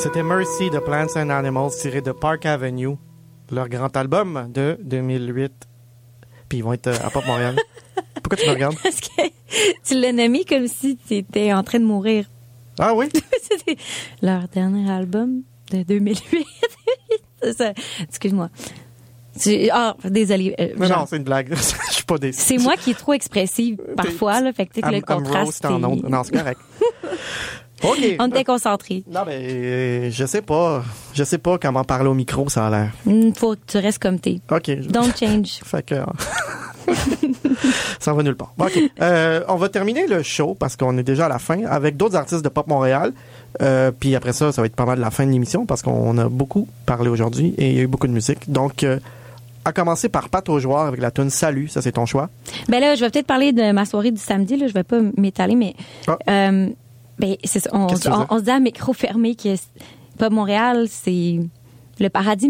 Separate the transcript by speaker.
Speaker 1: C'était Mercy de Plants and Animals tiré de Park Avenue, leur grand album de 2008. Puis ils vont être à Pop Montréal. Pourquoi tu me regardes?
Speaker 2: Parce que tu l'as nommé comme si tu étais en train de mourir.
Speaker 1: Ah oui?
Speaker 2: C'était leur dernier album de 2008. Ça, excuse-moi. Désolée.
Speaker 1: Non, c'est une blague. Je suis pas déçu.
Speaker 2: C'est moi qui est trop expressive parfois, là. Fait que tu sais que le contraste.
Speaker 1: Non, c'est correct. OK.
Speaker 2: On était concentrés.
Speaker 1: Non, mais je sais pas. Je sais pas comment parler au micro, ça a l'air.
Speaker 2: Faut que tu restes comme t'es.
Speaker 1: OK.
Speaker 2: Don't change.
Speaker 1: Fait que... ça va nulle part. OK. On va terminer le show, parce qu'on est déjà à la fin, avec d'autres artistes de Pop Montréal. Puis après ça, ça va être pas mal la fin de l'émission, parce qu'on a beaucoup parlé aujourd'hui et il y a eu beaucoup de musique. Donc... à commencer par Pat aux joueurs avec la tune Salut, ça c'est ton choix.
Speaker 2: Ben là, je vais peut-être parler de ma soirée du samedi, là, je vais pas m'étaler, mais ben c'est ça, on se dit à micro fermé que Pop Montréal, c'est le paradis